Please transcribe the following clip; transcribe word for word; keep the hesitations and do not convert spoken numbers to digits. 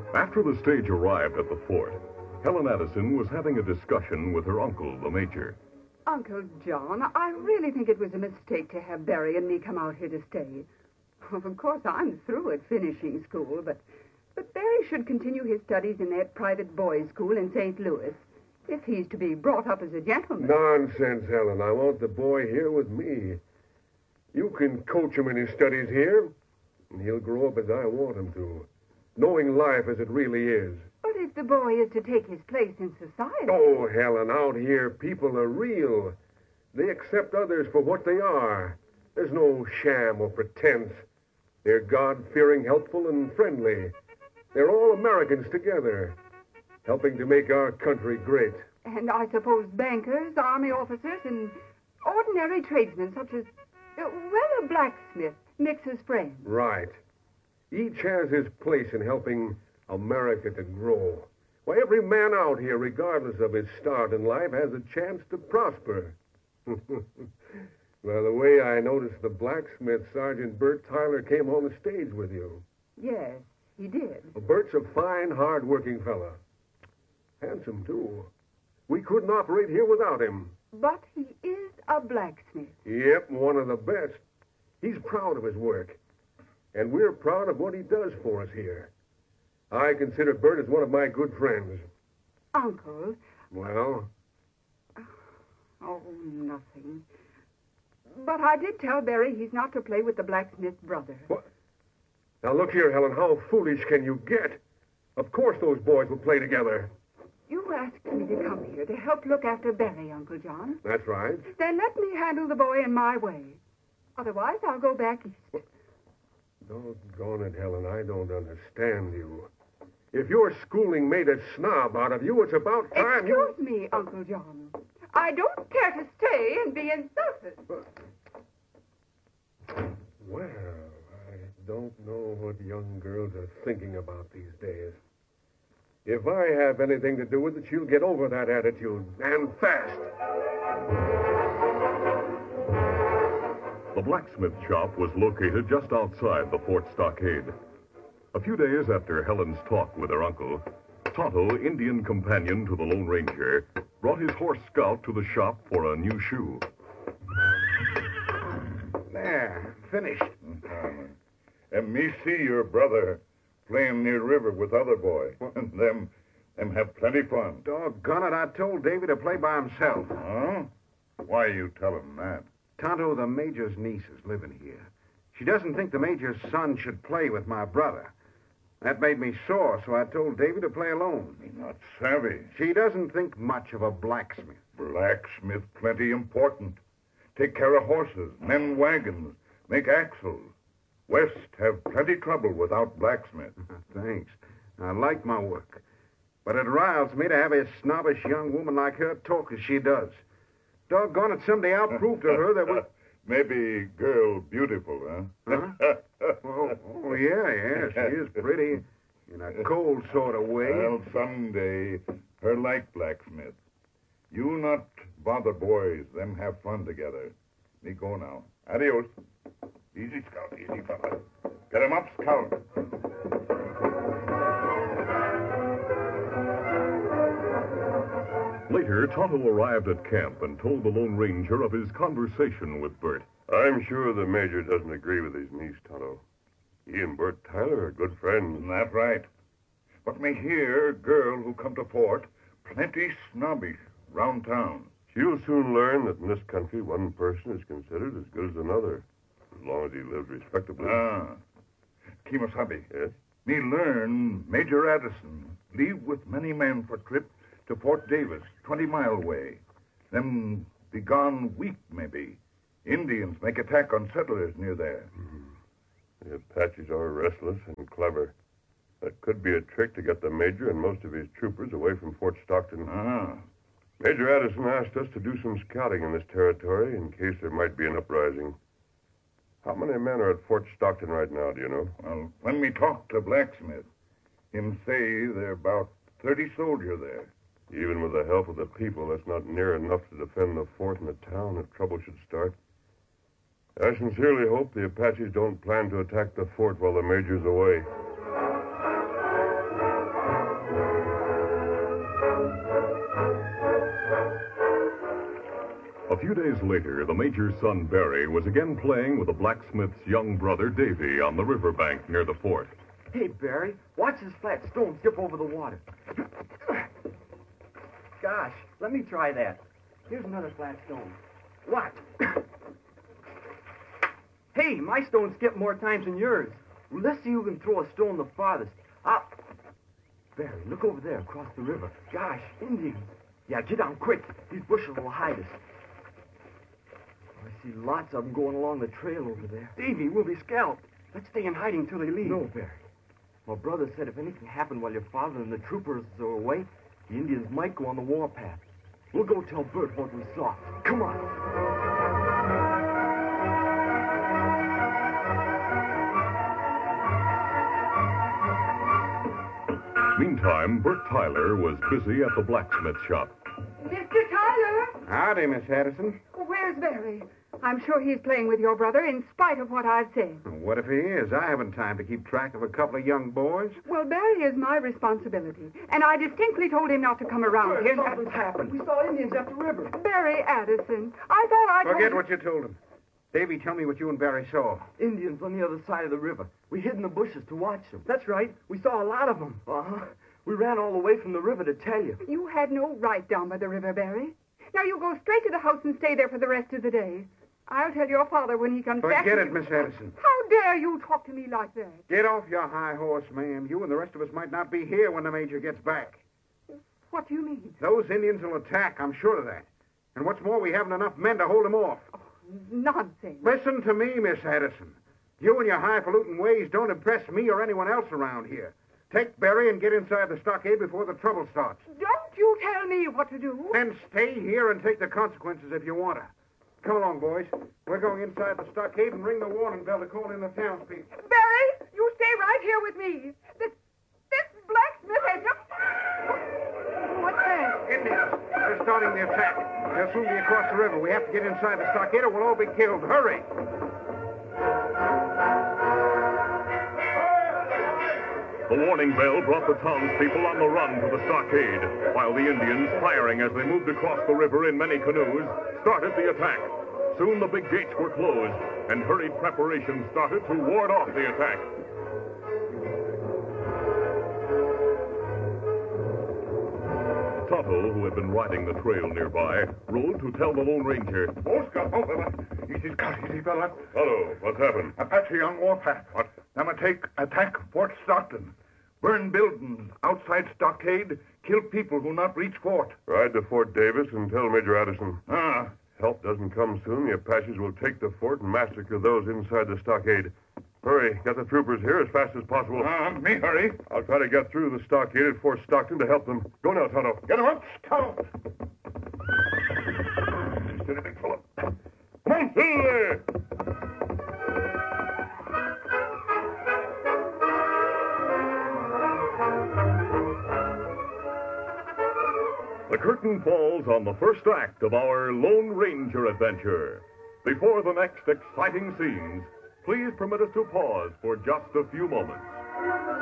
After the stage arrived at the fort, Helen Addison was having a discussion with her uncle, the Major. Uncle John, I really think it was a mistake to have Barry and me come out here to stay. Of course, I'm through at finishing school, but, but Barry should continue his studies in that private boys' school in Saint Louis, if he's to be brought up as a gentleman. Nonsense, Helen. I want the boy here with me. You can coach him in his studies here, and he'll grow up as I want him to, knowing life as it really is. But if the boy is to take his place in society... Oh, Helen, out here, people are real. They accept others for what they are. There's no sham or pretense. They're God-fearing, helpful, and friendly. They're all Americans together, helping to make our country great. And I suppose bankers, army officers, and ordinary tradesmen such as, uh, well, a blacksmith, mixes friends. Right. Each has his place in helping America to grow. Why, every man out here, regardless of his start in life, has a chance to prosper. By the way, I noticed the blacksmith, Sergeant Bert Tyler, came on the stage with you. Yes, he did. Well, Bert's a fine, hard-working fella. Handsome, too. We couldn't operate here without him. But he is a blacksmith. Yep, one of the best. He's proud of his work. And we're proud of what he does for us here. I consider Bert as one of my good friends. Uncle. Well? Oh, nothing. But I did tell Barry he's not to play with the blacksmith's brother. What? Now, look here, Helen. How foolish can you get? Of course those boys will play together. You asked me to come here to help look after Barry, Uncle John. That's right. Then let me handle the boy in my way. Otherwise, I'll go back east. What? Doggone it, Helen. I don't understand you. If your schooling made a snob out of you, it's about time Excuse you... Excuse me, Uncle John. I don't care to stay and be insulted. Well, I don't know what young girls are thinking about these days. If I have anything to do with it, she'll get over that attitude, and fast. The blacksmith shop was located just outside the fort stockade. A few days after Helen's talk with her uncle, Tonto, Indian companion to the Lone Ranger, brought his horse Scout to the shop for a new shoe. There, finished. Uh, and me see your brother playing near river with other boy. And them, them have plenty fun. Doggone it, I told Davy to play by himself. Huh? Why you tell him that? Tonto, the Major's niece, is living here. She doesn't think the Major's son should play with my brother. That made me sore, so I told Davy to play alone. He's not savvy. She doesn't think much of a blacksmith. Blacksmith plenty important. Take care of horses, mend wagons, make axles. West have plenty trouble without blacksmith. Thanks. I like my work. But it riles me to have a snobbish young woman like her talk as she does. Doggone it, someday I'll prove to her that we... Maybe girl beautiful, huh? Huh? oh, oh, yeah, yeah, she is pretty. In a cold sort of way. Well, someday, her like blacksmith. You not bother boys, them have fun together. Me go now. Adios. Easy, Scout, easy, fella. Get him up, Scout. Later, Tonto arrived at camp and told the Lone Ranger of his conversation with Bert. I'm sure the Major doesn't agree with his niece, Tonto. He and Bert Tyler are good friends. Isn't that right? But me hear girl who come to fort plenty snobbish round town. She'll soon learn that in this country one person is considered as good as another, as long as he lives respectably. Ah. Kemosabe. Yes? Me learn Major Addison leave with many men for trip to Fort Davis, twenty mile away. Them be gone week, maybe. Indians make attack on settlers near there. Mm-hmm. The Apaches are restless and clever. That could be a trick to get the Major and most of his troopers away from Fort Stockton. Ah. Major Addison asked us to do some scouting in this territory in case there might be an uprising. How many men are at Fort Stockton right now, do you know? Well, when we talked to Blacksmith, him say there are about thirty soldiers there. Even with the help of the people, that's not near enough to defend the fort and the town if trouble should start. I sincerely hope the Apaches don't plan to attack the fort while the Major's away. few days later, the major's son, Barry, was again playing with the blacksmith's young brother, Davy, on the riverbank near the fort. Hey, Barry, watch this flat stone skip over the water. Gosh, let me try that. Here's another flat stone. Watch. Hey, my stone skipped more times than yours. Well, let's see who can throw a stone the farthest. I'll... Barry, look over there across the river. Gosh, Indians. Yeah, get down quick. These bushes will hide us. I see lots of them going along the trail over there. Davy, we'll be scalped. Let's stay in hiding till they leave. No, Barry. My brother said if anything happened while your father and the troopers are away, the Indians might go on the warpath. We'll go tell Bert what we saw. Come on. Meantime, Bert Tyler was busy at the blacksmith shop. Mister Tyler? Howdy, Miss Addison. Where's Barry? I'm sure he's playing with your brother in spite of what I've said. What if he is? I haven't time to keep track of a couple of young boys. Well, Barry is my responsibility, and I distinctly told him not to come around here. Something's happened. We saw Indians up the river. Barry Addison, I thought I'd... Forget what you told him. Davy, tell me what you and Barry saw. Indians on the other side of the river. We hid in the bushes to watch them. That's right. We saw a lot of them. Uh-huh. We ran all the way from the river to tell you. You had no right down by the river, Barry. Now you go straight to the house and stay there for the rest of the day. I'll tell your father when he comes back. Forget it, Miss Addison. How dare you talk to me like that? Get off your high horse, ma'am. You and the rest of us might not be here when the Major gets back. What do you mean? Those Indians will attack, I'm sure of that. And what's more, we haven't enough men to hold them off. Oh, nonsense. Listen to me, Miss Addison. You and your highfalutin ways don't impress me or anyone else around here. Take Barry and get inside the stockade before the trouble starts. Don't you tell me what to do. Then stay here and take the consequences if you want to. Come along, boys. We're going inside the stockade and ring the warning bell to call in the townspeople. Barry, you stay right here with me. This, this blacksmith has just... What's that? Indians. They're starting the attack. They'll soon be across the river. We have to get inside the stockade or we'll all be killed. Hurry! The warning bell brought the townspeople on the run to the stockade, while the Indians, firing as they moved across the river in many canoes, started the attack. Soon the big gates were closed, and hurried preparations started to ward off the attack. Tonto, who had been riding the trail nearby, rode to tell the Lone Ranger. Oscar, oh, fella. Easy, cut, easy, fella. Hello, what's happened? Apache on warpath. What? I'ma take attack Fort Stockton. Burn buildings outside stockade. Kill people who not reach fort. Ride to Fort Davis and tell Major Addison. Ah. Help doesn't come soon, the Apaches will take the fort and massacre those inside the stockade. Hurry, get the troopers here as fast as possible. Ah, me hurry. I'll try to get through the stockade at Fort Stockton to help them. Go now, Tonto. Get him up, scout. Steady, big fella. Come on, Silver! The curtain falls on the first act of our Lone Ranger adventure. Before the next exciting scenes, please permit us to pause for just a few moments.